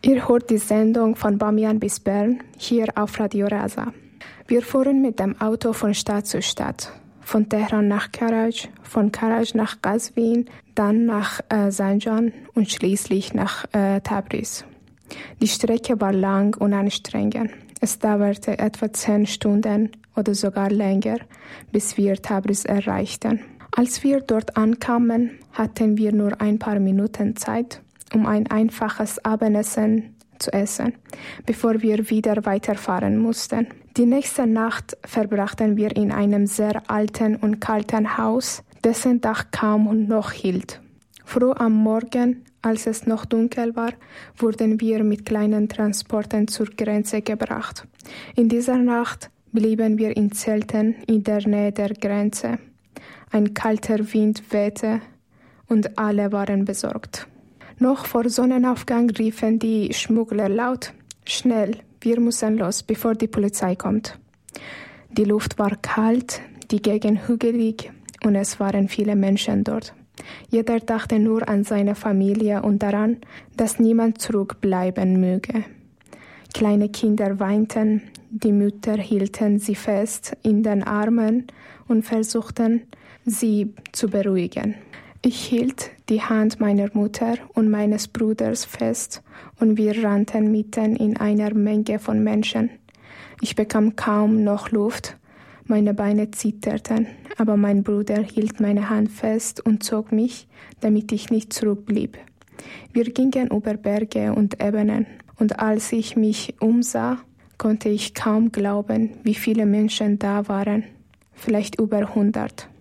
Ihr hört die Sendung von Bamian bis Bern, hier auf Radio Rasa. Wir fuhren mit dem Auto von Stadt zu Stadt. Von Teheran nach Karaj, von Karaj nach Qazvin, dann nach Zanjan und schließlich nach Tabriz. Die Strecke war lang und anstrengend. Es dauerte etwa 10 Stunden oder sogar länger, bis wir Tabriz erreichten. Als wir dort ankamen, hatten wir nur ein paar Minuten Zeit, um ein einfaches Abendessen zu essen, bevor wir wieder weiterfahren mussten. Die nächste Nacht verbrachten wir in einem sehr alten und kalten Haus, dessen Dach kaum noch hielt. Früh am Morgen, als es noch dunkel war, wurden wir mit kleinen Transporten zur Grenze gebracht. In dieser Nacht blieben wir in Zelten in der Nähe der Grenze. Ein kalter Wind wehte und alle waren besorgt. Noch vor Sonnenaufgang riefen die Schmuggler laut: Schnell, wir müssen los, bevor die Polizei kommt. Die Luft war kalt, die Gegend hügelig und es waren viele Menschen dort. Jeder dachte nur an seine Familie und daran, dass niemand zurückbleiben möge. Kleine Kinder weinten, die Mütter hielten sie fest in den Armen und versuchten, sie zu beruhigen. Ich hielt die Hand meiner Mutter und meines Bruders fest und wir rannten mitten in einer Menge von Menschen. Ich bekam kaum noch Luft, meine Beine zitterten, aber mein Bruder hielt meine Hand fest und zog mich, damit ich nicht zurückblieb. Wir gingen über Berge und Ebenen und als ich mich umsah, konnte ich kaum glauben, wie viele Menschen da waren, vielleicht über 100.